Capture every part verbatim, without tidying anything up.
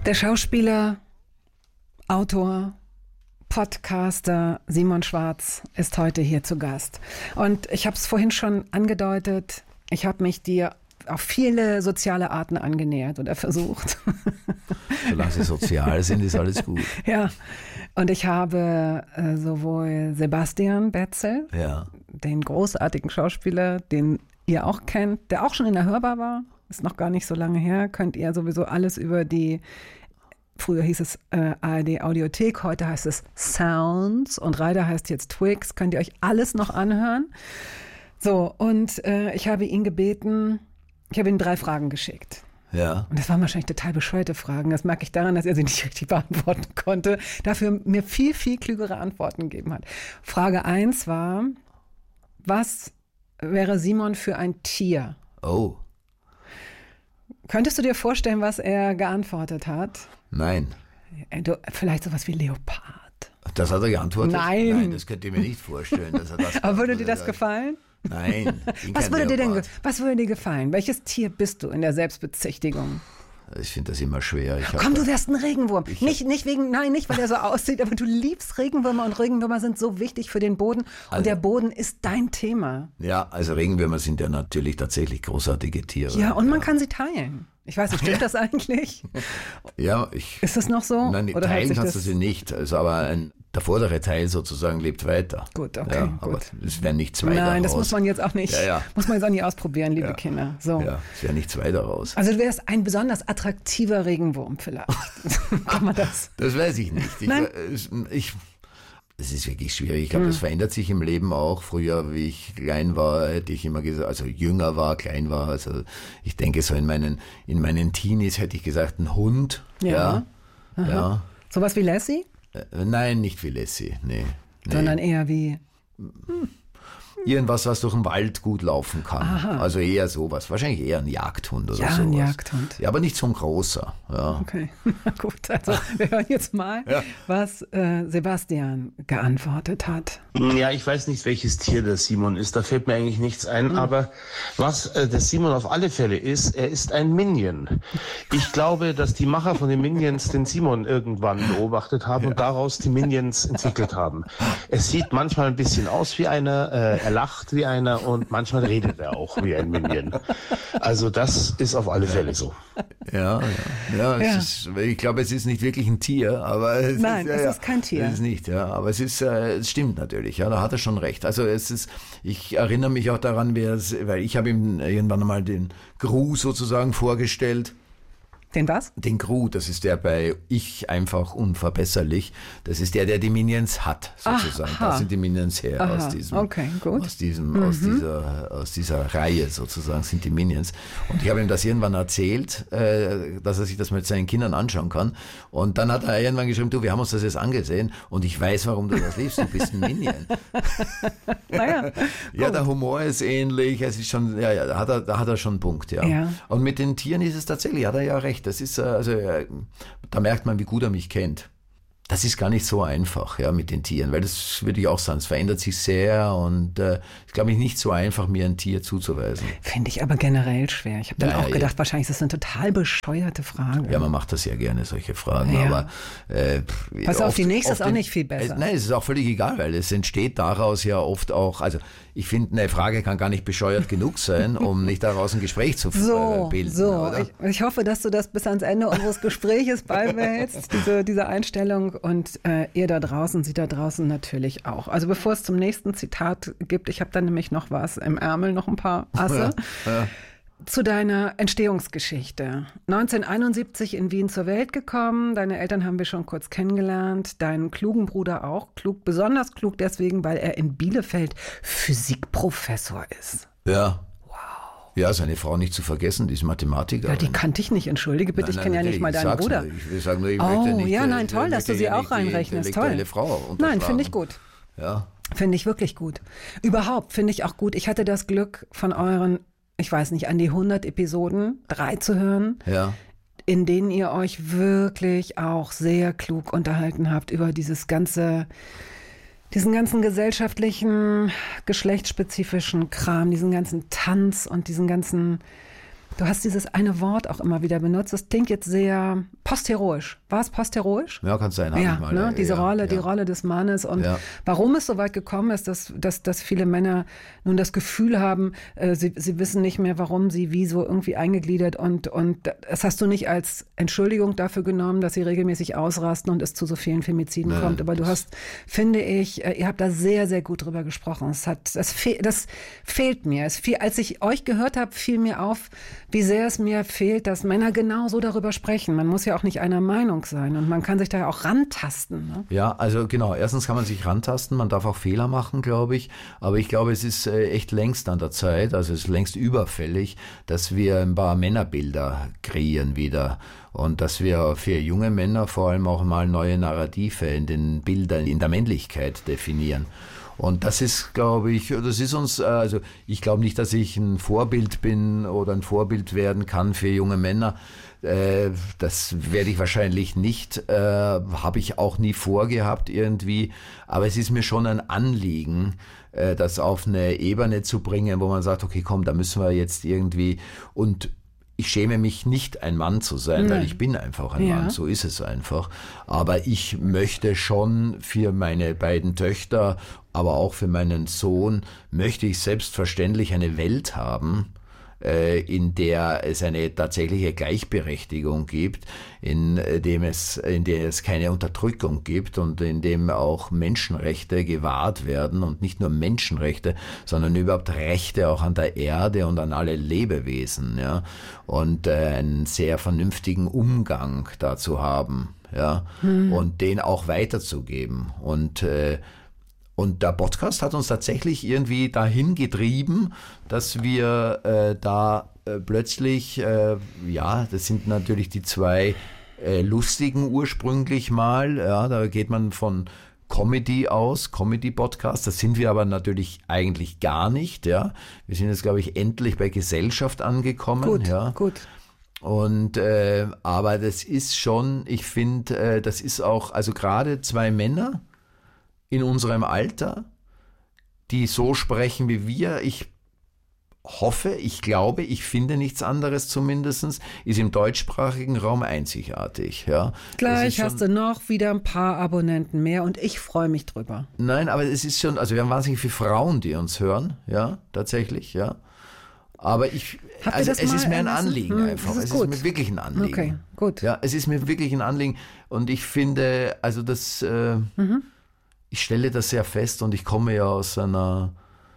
Der Schauspieler, Autor, Podcaster Simon Schwarz ist heute hier zu Gast. Und ich habe es vorhin schon angedeutet, ich habe mich dir auf viele soziale Arten angenähert oder versucht. Solange sie sozial sind, ist alles gut. Ja, und ich habe äh, sowohl Sebastian Betzel, Ja. den großartigen Schauspieler, den ihr auch kennt, der auch schon in der Hörbar war, ist noch gar nicht so lange her, könnt ihr sowieso alles über die, früher hieß es äh, A R D Audiothek, heute heißt es Sounds und Reider heißt jetzt Twix, könnt ihr euch alles noch anhören. So, und äh, ich habe ihn gebeten, ich habe ihm drei Fragen geschickt. Ja. Und das waren wahrscheinlich total bescheuerte Fragen. Das merke ich daran, dass er sie nicht richtig beantworten konnte. Dafür mir viel, viel klügere Antworten gegeben hat. Frage eins war, was wäre Simon für ein Tier? Oh. Könntest du dir vorstellen, was er geantwortet hat? Nein. Du, vielleicht sowas wie Leopard. Das hat er geantwortet? Nein. Nein, das könnt ihr mir nicht vorstellen. Dass er das Aber würde dir das gefallen? Nein. Was würde dir denn, was würde dir gefallen? Welches Tier bist du in der Selbstbezichtigung? Ich finde das immer schwer. Ich Komm, du wärst ein Regenwurm. Nicht, nicht wegen, nein, nicht, weil er so aussieht, aber du liebst Regenwürmer und Regenwürmer sind so wichtig für den Boden und also, der Boden ist dein Thema. Ja, also Regenwürmer sind ja natürlich tatsächlich großartige Tiere. Ja, und man kann sie teilen. Ich weiß nicht, stimmt das eigentlich? Ja, ich... Ist das noch so? Nein, Oder teilen hat sich kannst das du sie nicht. Also, aber ein, der vordere Teil sozusagen lebt weiter. Gut, okay, ja, aber gut. es werden nicht zwei Nein, daraus. das muss man jetzt auch nicht, ja, ja. muss man jetzt auch nicht ausprobieren, liebe ja. Kinder. So. Ja, es werden nicht zwei daraus. Also du wärst ein besonders attraktiver Regenwurm vielleicht. Kann man das? Das weiß ich nicht. Ich, Nein? ich, das ist wirklich schwierig. Ich glaube, hm. das verändert sich im Leben auch. Früher, wie ich klein war, hätte ich immer gesagt, also jünger war, klein war. Also ich denke so in meinen, in meinen Teenies hätte ich gesagt, ein Hund. Ja. Ja. ja. Sowas wie Lassie? Äh, nein, nicht wie Lassie. Nee. nee. Sondern eher wie... Hm. Irgendwas, was durch den Wald gut laufen kann. Aha. Also eher sowas. Wahrscheinlich eher ein Jagdhund oder ja, sowas. ein Jagdhund. Ja, aber nicht so ein großer. Ja. Okay, gut. Also wir hören jetzt mal, ja. was äh, Sebastian geantwortet hat. Ja, ich weiß nicht, welches Tier der Simon ist. Da fällt mir eigentlich nichts ein. Mhm. Aber was äh, der Simon auf alle Fälle ist, er ist ein Minion. Ich glaube, dass die Macher von den Minions den Simon irgendwann beobachtet haben ja. und daraus die Minions entwickelt haben. Es sieht manchmal ein bisschen aus wie einer, äh, er lacht wie einer und manchmal redet er auch wie ein Minion. Also das ist auf alle Fälle so. Ja, ja. ja, es ja. Ist, ich glaube, es ist nicht wirklich ein Tier, aber es Nein, ist, ja, es ja, ist kein Tier. Es ist nicht, ja, aber es ist, äh, es stimmt natürlich, ja, da hat er schon recht. Also es ist, ich erinnere mich auch daran, wer es, weil ich habe ihm irgendwann einmal den Gru sozusagen vorgestellt. Den was? Den Gru, das ist der bei Ich einfach unverbesserlich. Das ist der, der die Minions hat, sozusagen. Aha. Da sind die Minions her. Aha. Aus diesem, okay, gut. aus diesem, mhm. aus dieser, aus dieser Reihe sozusagen sind die Minions. Und ich habe ihm das irgendwann erzählt, äh, dass er sich das mit seinen Kindern anschauen kann. Und dann hat er irgendwann geschrieben, du, wir haben uns das jetzt angesehen und ich weiß, warum du das liebst. Du bist ein Minion. naja, ja, der Humor ist ähnlich. Es ist schon, ja, ja, da hat er, da hat er schon einen Punkt, ja. ja. Und mit den Tieren ist es tatsächlich, hat er ja recht. Das ist, also, da merkt man, wie gut er mich kennt. Das ist gar nicht so einfach, ja, mit den Tieren, weil das würde ich auch sagen, es verändert sich sehr und äh, ist, glaube ich, nicht so einfach, mir ein Tier zuzuweisen. Finde ich aber generell schwer. Ich habe dann ja, auch gedacht, ja. wahrscheinlich ist das eine total bescheuerte Frage. Ja, man macht das ja gerne, solche Fragen, ja. aber äh, pass auf, oft, die nächste ist auch in, nicht viel besser. Äh, nein, es ist auch völlig egal, weil es entsteht daraus ja oft auch, also ich finde, eine Frage kann gar nicht bescheuert genug sein, um nicht daraus ein Gespräch zu so, bilden. So, oder? ich, ich hoffe, dass du das bis ans Ende unseres Gespräches beibehältst, diese, diese Einstellung und äh, ihr da draußen, sie da draußen natürlich auch. Also bevor es zum nächsten Zitat gibt, ich habe da nämlich noch was im Ärmel, noch ein paar Asse. Ja, ja. Zu deiner Entstehungsgeschichte. neunzehnhunderteinundsiebzig in Wien zur Welt gekommen. Deine Eltern haben wir schon kurz kennengelernt. Deinen klugen Bruder auch. Klug, besonders klug deswegen, weil er in Bielefeld Physikprofessor ist. Ja. Wow. Ja, seine Frau nicht zu vergessen, die ist Mathematikerin. Ja, die kannte ich nicht, entschuldige bitte, nein, ich kenne ja nicht mal deinen Bruder. Nur. Ich will sagen, nur, ich oh, möchte nicht, ja, nein, ich toll, dass du sie auch reinrechnest. Toll. Frau nein, finde ich gut. Ja. Finde ich wirklich gut. Überhaupt finde ich auch gut. Ich hatte das Glück, von euren, ich weiß nicht, an die hundert Episoden, drei zu hören, ja. in denen ihr euch wirklich auch sehr klug unterhalten habt über dieses ganze, diesen ganzen gesellschaftlichen, geschlechtsspezifischen Kram, diesen ganzen Tanz und diesen ganzen, du hast dieses eine Wort auch immer wieder benutzt, das klingt jetzt sehr postheroisch. War es postheroisch? Ja, kann sein. Ja, ich mal, ne? äh, diese ja, Rolle, ja. die Rolle des Mannes und Ja. warum es so weit gekommen ist, dass, dass, dass viele Männer nun das Gefühl haben, äh, sie, sie wissen nicht mehr, warum sie wie so irgendwie eingegliedert und, und das hast du nicht als Entschuldigung dafür genommen, dass sie regelmäßig ausrasten und es zu so vielen Femiziden Nein, kommt. Aber du das- hast, finde ich, äh, ihr habt da sehr, sehr gut drüber gesprochen. Es hat, das, fe das fehlt mir. Es fiel, als ich euch gehört habe, fiel mir auf, wie sehr es mir fehlt, dass Männer genau so darüber sprechen. Man muss ja auch nicht einer Meinung sein und man kann sich da ja auch rantasten. Ne? Ja, also genau, erstens kann man sich rantasten, man darf auch Fehler machen, glaube ich, aber ich glaube, es ist äh, echt längst an der Zeit, also es ist längst überfällig, dass wir ein paar Männerbilder kreieren wieder und dass wir für junge Männer vor allem auch mal neue Narrative in den Bildern, in der Männlichkeit definieren. Und das ist, glaube ich, das ist uns, äh, also ich glaube nicht, dass ich ein Vorbild bin oder ein Vorbild werden kann für junge Männer. Äh, das werde ich wahrscheinlich nicht, äh, habe ich auch nie vorgehabt irgendwie. Aber es ist mir schon ein Anliegen, äh, das auf eine Ebene zu bringen, wo man sagt, okay, komm, da müssen wir jetzt irgendwie und ich schäme mich nicht, ein Mann zu sein, Nein. weil ich bin einfach ein Ja. Mann, so ist es einfach. Aber ich möchte schon für meine beiden Töchter, aber auch für meinen Sohn, möchte ich selbstverständlich eine Welt haben, äh, in der es eine tatsächliche Gleichberechtigung gibt, in dem es, in der es keine Unterdrückung gibt und in dem auch Menschenrechte gewahrt werden und nicht nur Menschenrechte, sondern überhaupt Rechte auch an der Erde und an alle Lebewesen, ja, und äh, einen sehr vernünftigen Umgang dazu haben, ja, hm. und den auch weiterzugeben und äh, Und der Podcast hat uns tatsächlich irgendwie dahin getrieben, dass wir äh, da äh, plötzlich, äh, ja, das sind natürlich die zwei äh, lustigen ursprünglich mal, ja, da geht man von Comedy aus, Comedy-Podcast, das sind wir aber natürlich eigentlich gar nicht, ja. Wir sind jetzt, glaube ich, endlich bei Gesellschaft angekommen. Gut, ja. gut. Und äh, aber das ist schon, ich finde, äh, das ist auch, also gerade zwei Männer in unserem Alter, die so sprechen wie wir, ich hoffe, ich glaube, ich finde nichts anderes zumindest, ist im deutschsprachigen Raum einzigartig. Ja. Gleich schon, hast du noch wieder ein paar Abonnenten mehr und ich freue mich drüber. Nein, aber es ist schon, also wir haben wahnsinnig viele Frauen, die uns hören, ja, tatsächlich, ja. Aber ich, Habt ihr also das es mal ist mir ein ermessen? Anliegen Hm, einfach. das ist es gut. ist mir wirklich ein Anliegen. Okay, gut. Ja, es ist mir wirklich ein Anliegen und ich finde, also das, äh, Mhm. ich stelle das sehr fest und ich komme ja aus einer,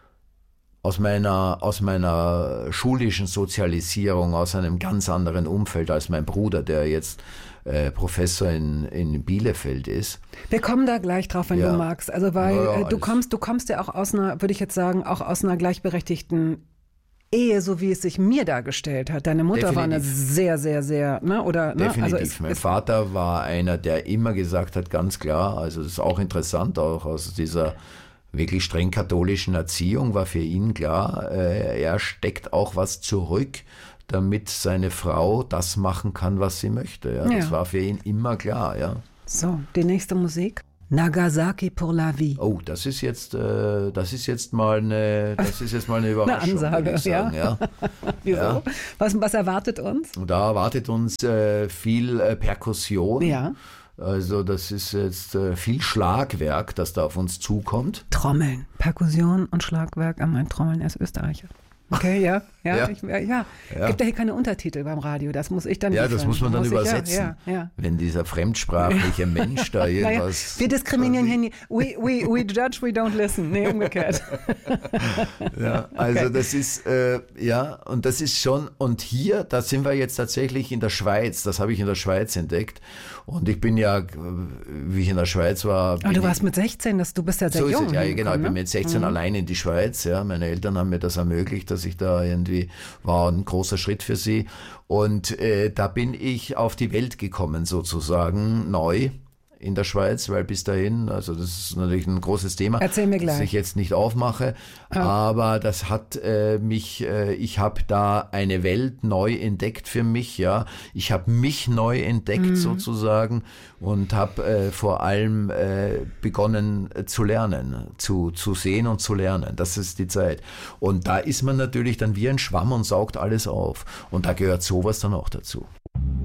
aus meiner, aus meiner schulischen Sozialisierung, aus einem ganz anderen Umfeld als mein Bruder, der jetzt äh, Professor in, in Bielefeld ist. Wir kommen da gleich drauf, wenn Ja. du magst. Also weil Ja, ja, äh, du alles. kommst, du kommst ja auch aus einer, würde ich jetzt sagen, auch aus einer gleichberechtigten Ehe, so wie es sich mir dargestellt hat. Deine Mutter war eine Definitiv. sehr, sehr, sehr, ne? Oder ne? Definitiv. Also es, mein es, Vater war einer, der immer gesagt hat, ganz klar, also das ist auch interessant, auch aus dieser wirklich streng katholischen Erziehung war für ihn klar, äh, er steckt auch was zurück, damit seine Frau das machen kann, was sie möchte. Ja. Das Ja. war für ihn immer klar, ja. So, die nächste Musik. Nagasaki pour la vie. Oh, das ist jetzt, äh, das ist jetzt mal eine, das ist jetzt mal eine Überraschung, Ansage, würde ich sagen, ja. Wieso? Ja. Was, was erwartet uns? Und da erwartet uns äh, viel äh, Perkussion. Ja. Also das ist jetzt äh, viel Schlagwerk, das da auf uns zukommt. Trommeln. Perkussion und Schlagwerk. An mein Trommeln, er ist Österreicher. Okay, ja, ja, Ja. Ich, ja. ja. Ja. Gibt ja hier keine Untertitel beim Radio, das muss ich dann Ja, liefern. das muss man dann ich, übersetzen. Ja, ja, ja. Wenn dieser fremdsprachliche Mensch da Naja, irgendwas... wir diskriminieren hier nie. We, we, we judge, we don't listen. Nee, umgekehrt. Ja, also Okay. das ist, äh, ja, und das ist schon, und hier, da sind wir jetzt tatsächlich in der Schweiz, das habe ich in der Schweiz entdeckt. Und ich bin ja, äh, wie ich in der Schweiz war... Aber bin du ich- warst mit sechzehn, das, du bist ja sehr So ist jung. es, ja, genau. Ich hingekommen, bin ne? mit sechzehn allein in die Schweiz, ja. Meine Eltern haben mir das ermöglicht, dass ich da irgendwie, war ein großer Schritt für sie. Und äh, da bin ich auf die Welt gekommen, sozusagen, neu in der Schweiz, weil bis dahin, also das ist natürlich ein großes Thema, Erzähl mir das gleich. ich jetzt nicht aufmache, aber das hat äh, mich, äh, ich habe da eine Welt neu entdeckt für mich, ja, ich habe mich neu entdeckt Mhm. sozusagen und habe äh, vor allem äh, begonnen äh, zu lernen, zu, zu sehen und zu lernen, das ist die Zeit und da ist man natürlich dann wie ein Schwamm und saugt alles auf und da gehört sowas dann auch dazu.